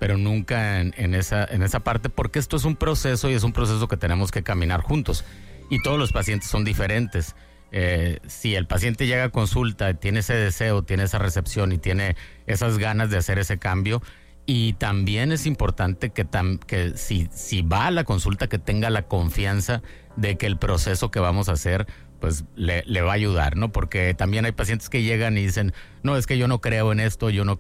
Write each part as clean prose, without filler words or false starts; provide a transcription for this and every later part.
pero nunca en esa parte, porque esto es un proceso y es un proceso que tenemos que caminar juntos. Y todos los pacientes son diferentes. Si el paciente llega a consulta, tiene ese deseo, tiene esa recepción y tiene esas ganas de hacer ese cambio, y también es importante que si va a la consulta, que tenga la confianza de que el proceso que vamos a hacer pues le va a ayudar, ¿no? Porque también hay pacientes que llegan y dicen, no, es que yo no creo en esto, yo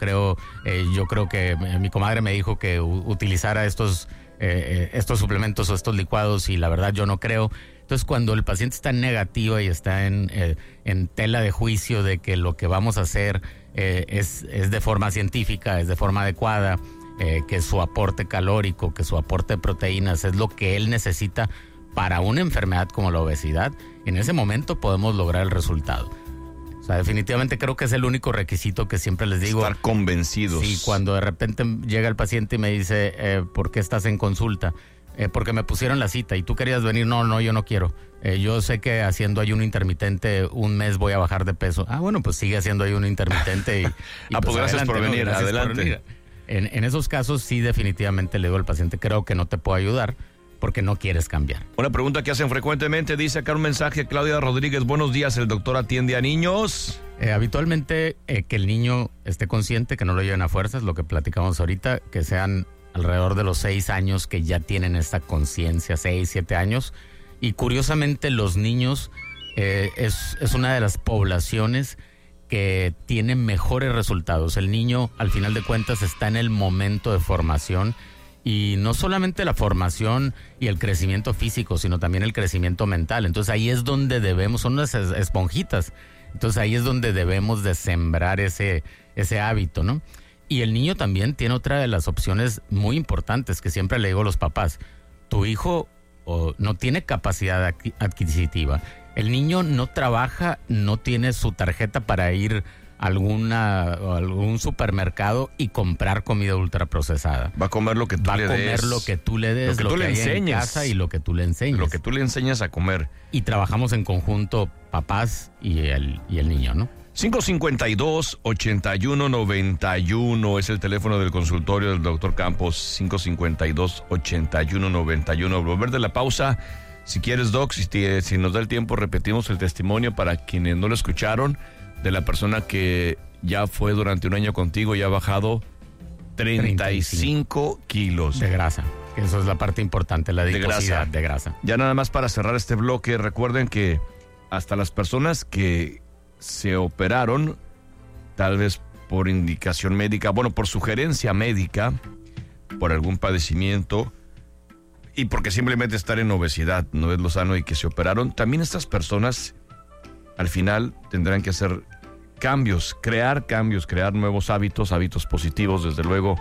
creo que mi comadre me dijo que utilizara estos suplementos o estos licuados y la verdad yo no creo. Entonces, cuando el paciente está en negativa y está en tela de juicio de que lo que vamos a hacer es de forma científica, es de forma adecuada, que su aporte calórico, que su aporte de proteínas es lo que él necesita para una enfermedad como la obesidad, en ese momento podemos lograr el resultado. O sea, definitivamente creo que es el único requisito que siempre les digo. Estar convencidos. Sí, cuando de repente llega el paciente y me dice, ¿por qué estás en consulta? Porque me pusieron la cita y tú querías venir. No, yo no quiero. Yo sé que haciendo ayuno intermitente un mes voy a bajar de peso. Bueno, pues sigue haciendo ayuno intermitente. Y pues gracias por venir, adelante. En esos casos sí definitivamente le digo al paciente, creo que no te puedo ayudar porque no quieres cambiar. Una pregunta que hacen frecuentemente, dice acá un mensaje, Claudia Rodríguez, buenos días, ¿el doctor atiende a niños? Habitualmente que el niño esté consciente, que no lo lleven a fuerzas, lo que platicamos ahorita, que sean alrededor de los 6 años que ya tienen esta conciencia, 6, 7 años. Y curiosamente los niños es una de las poblaciones que tienen mejores resultados. El niño, al final de cuentas, está en el momento de formación. Y no solamente la formación y el crecimiento físico, sino también el crecimiento mental. Entonces ahí es donde son unas esponjitas. Entonces ahí es donde debemos de sembrar ese hábito, ¿no? Y el niño también tiene otra de las opciones muy importantes que siempre le digo a los papás. Tu hijo no tiene capacidad adquisitiva. El niño no trabaja, no tiene su tarjeta para ir a algún supermercado y comprar comida ultraprocesada. Va a comer lo que tú le des. Va a comer lo que tú le des, lo que hay en casa y lo que tú le enseñes. Lo que tú le enseñas a comer. Y trabajamos en conjunto papás y el niño, ¿no? 552-8191 es el teléfono del consultorio del doctor Campos, 552-8191. Al volver de la pausa, si quieres, Doc, si nos da el tiempo, repetimos el testimonio para quienes no lo escucharon, de la persona que ya fue durante un año contigo y ha bajado 35 kilos. De grasa, que eso es la parte importante, la adiposidad de grasa. Ya nada más para cerrar este bloque, recuerden que hasta las personas que se operaron, tal vez por indicación médica, por sugerencia médica, por algún padecimiento y porque simplemente estar en obesidad no es lo sano y que se operaron, también estas personas al final tendrán que hacer cambios, crear nuevos hábitos positivos, desde luego.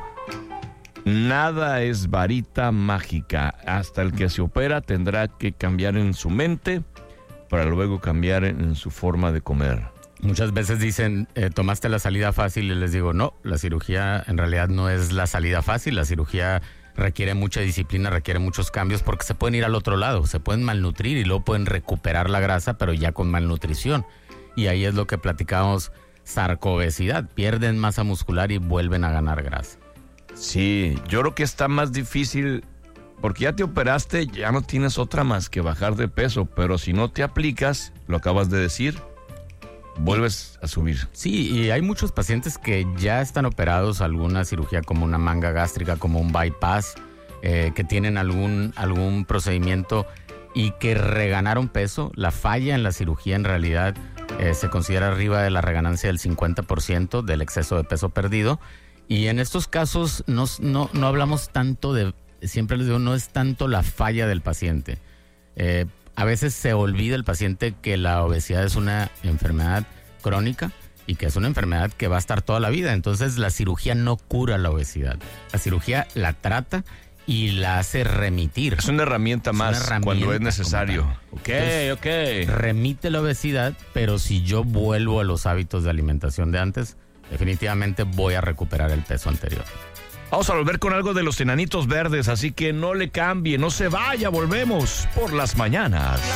Nada es varita mágica. Hasta el que se opera tendrá que cambiar en su mente para luego cambiar en su forma de comer. Muchas veces dicen, tomaste la salida fácil, y les digo, no, la cirugía en realidad no es la salida fácil. La cirugía requiere mucha disciplina, requiere muchos cambios, porque se pueden ir al otro lado, se pueden malnutrir y luego pueden recuperar la grasa, pero ya con malnutrición. Y ahí es lo que platicamos, sarcobesidad, pierden masa muscular y vuelven a ganar grasa. Sí, yo creo que está más difícil, porque ya te operaste, ya no tienes otra más que bajar de peso, pero si no te aplicas, lo acabas de decir, vuelves a subir. Sí, y hay muchos pacientes que ya están operados, alguna cirugía como una manga gástrica, como un bypass, que tienen algún procedimiento y que reganaron peso. La falla en la cirugía en realidad se considera arriba de la reganancia del 50% del exceso de peso perdido. Y en estos casos no hablamos tanto siempre les digo, no es tanto la falla del paciente. A veces se olvida el paciente que la obesidad es una enfermedad crónica y que es una enfermedad que va a estar toda la vida. Entonces la cirugía no cura la obesidad. La cirugía la trata y la hace remitir. Es una herramienta más cuando es necesario. Entonces, remite la obesidad, pero si yo vuelvo a los hábitos de alimentación de antes, definitivamente voy a recuperar el peso anterior. Vamos a volver con algo de los Enanitos Verdes, así que no le cambie, no se vaya, volvemos por las mañanas.